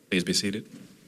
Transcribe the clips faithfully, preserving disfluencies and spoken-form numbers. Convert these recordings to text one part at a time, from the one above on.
Please be seated.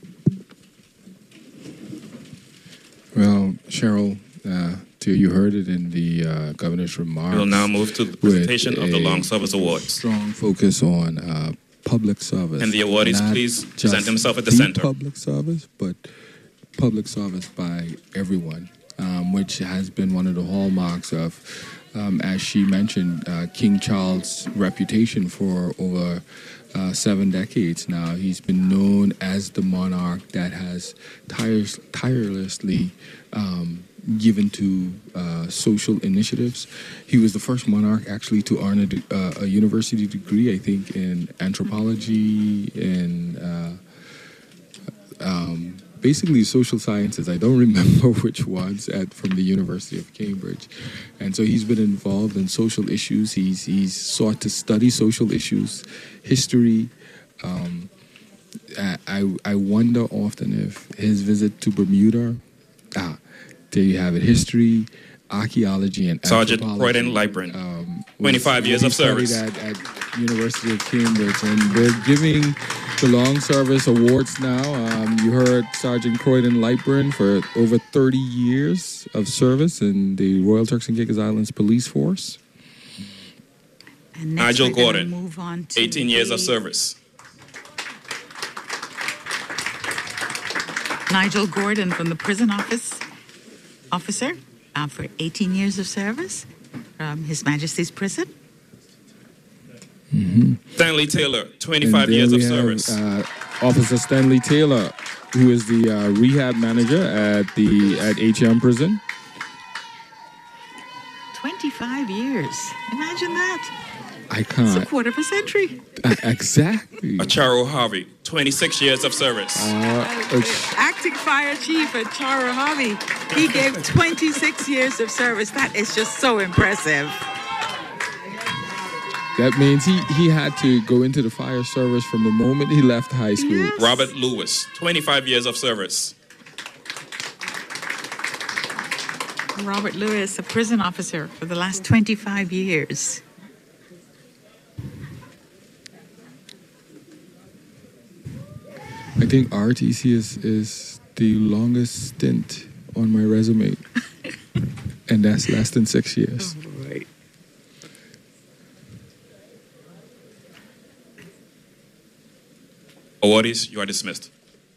Well, Cheryl, uh, to, you heard it in the uh, governor's remarks. We will now move to the presentation of the Long Service Awards. Strong focus on uh, public service. And the awardees, Not please present themselves at the, the center. Public service, but public service by everyone, um, which has been one of the hallmarks of, um, as she mentioned, uh, King Charles' reputation for over uh, seven decades now. He's been known as the monarch that has tires- tirelessly um, given to uh, social initiatives. He was the first monarch actually to earn a, de- uh, a university degree, I think, in anthropology and uh, um, basically social sciences. I don't remember which ones at from the University of Cambridge. And so he's been involved in social issues. He's he's sought to study social issues, history. Um, I, I I wonder often if his visit to Bermuda, ah, there you have it, history, archaeology, and Sergeant anthropology. Croydon Lightburn, Um, twenty-five years of service. At, at University of Cambridge, and they're giving the Long Service Awards now. Um, you heard Sergeant Croydon Lightburn for over thirty years of service in the Royal Turks and Caicos Islands Police Force. And next Nigel we're gonna Gordon, move on to eighteen years the- of service. Nigel Gordon from the prison office officer uh, for eighteen years of service from His Majesty's Prison. Mm-hmm. Stanley Taylor, twenty-five And years then of we have, service. Uh, Officer Stanley Taylor, who is the uh, rehab manager at the at H M Prison. twenty-five years. Imagine that. I It's a can't. quarter of a century. Uh, exactly. Acharo Harvey, twenty-six years of service. Uh, it's- Acting Fire Chief at Charo Hobby. He gave twenty-six years of service. That is just so impressive. That means he, he had to go into the fire service from the moment he left high school. Yes. Robert Lewis, twenty-five years of service. Robert Lewis, a prison officer for the last twenty-five years. I think R T C is, is the longest stint on my resume, and that's less than six years. Right. Awardees, you are dismissed.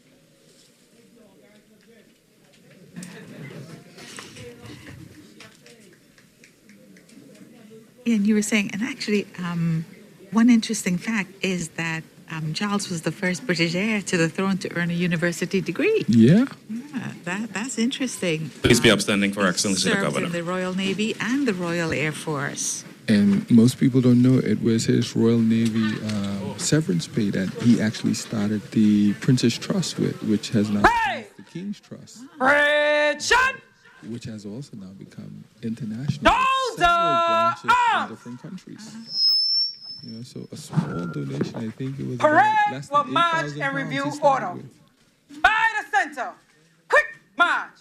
And you were saying, and actually, um, one interesting fact is that um, Charles was the first British heir to the throne to earn a university degree. Yeah. Yeah, that, that's interesting. Please be Um, upstanding for he Excellency the served Governor. in the Royal Navy and the Royal Air Force. And most people don't know it was his Royal Navy uh, severance pay that he actually started the Princess Trust with, which has now become the King's Trust, Richard! which has also now become international. Hold with several up! branches in different countries. You know, so a small donation, I think it was about Parade less will than march eight thousand and pounds review he started order. with. By the center. Quick march.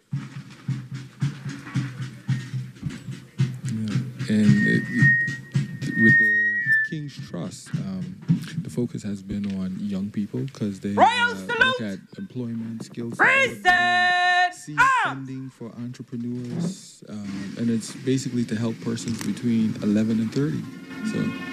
Yeah. And it, with the King's Trust, um, the focus has been on young people because they Royal uh, look salute! at employment, skills Reset development, seed arms! funding for entrepreneurs, um, and it's basically to help persons between eleven and thirty. So.